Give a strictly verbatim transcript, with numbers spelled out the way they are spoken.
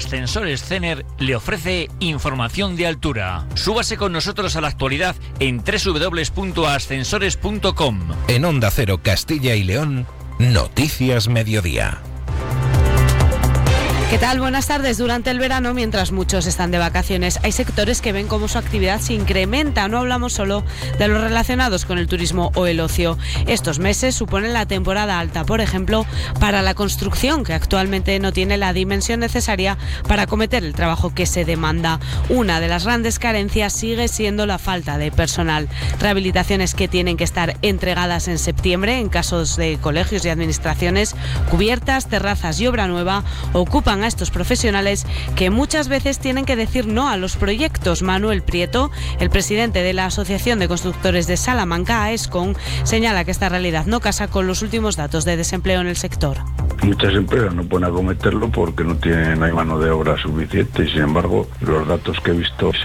Ascensores Cener le ofrece información de altura. Súbase con nosotros a la actualidad en doble u doble u doble u punto ascensores punto com. En Onda Cero Castilla y León, Noticias Mediodía. ¿Qué tal? Buenas tardes. Durante el verano, mientras muchos están de vacaciones, hay sectores que ven cómo su actividad se incrementa. No hablamos solo de los relacionados con el turismo o el ocio. Estos meses suponen la temporada alta, por ejemplo, para la construcción, que actualmente no tiene la dimensión necesaria para acometer el trabajo que se demanda. Una de las grandes carencias sigue siendo la falta de personal. Rehabilitaciones que tienen que estar entregadas en septiembre, en casos de colegios y administraciones, cubiertas, terrazas y obra nueva, ocupan a estos profesionales que muchas veces tienen que decir no a los proyectos. Manuel Prieto, el presidente de la Asociación de Constructores de Salamanca, AESCON, señala que esta realidad no casa con los últimos datos de desempleo en el sector. Muchas empresas no pueden acometerlo porque no tienen, no hay mano de obra suficiente y, sin embargo, los datos que he visto